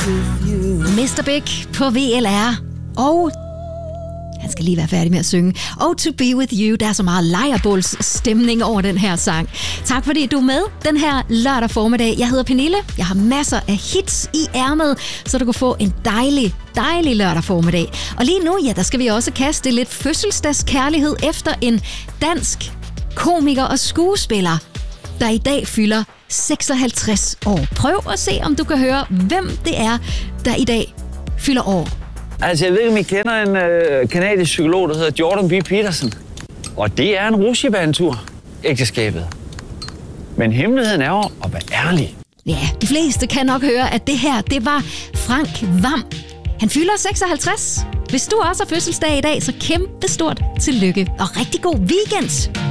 Mr. Big på VLR. Og han skal lige være færdig med at synge. Oh, to be with you. Der er så meget lejrebålsstemning over den her sang. Tak fordi du er med den her lørdag formiddag. Jeg hedder Pernille. Jeg har masser af hits i ærmet, så du kan få en dejlig lørdag formiddag. Og lige nu, ja, der skal vi også kaste lidt fødselsdagskærlighed efter en dansk komiker og skuespiller, der i dag fylder 56 år. Prøv at se, om du kan høre, hvem det er, der i dag fylder år. Altså, jeg ved ikke, om I kender en kanadisk psykolog, der hedder Jordan B. Peterson. Og det er en rutsjebanetur, ægteskabet. Men hemmeligheden er jo at være ærlig. Ja, de fleste kan nok høre, at det her, det var Frank Hvam. Han fylder 56. Hvis du også har fødselsdag i dag, så kæmpe stort tillykke og rigtig god weekend.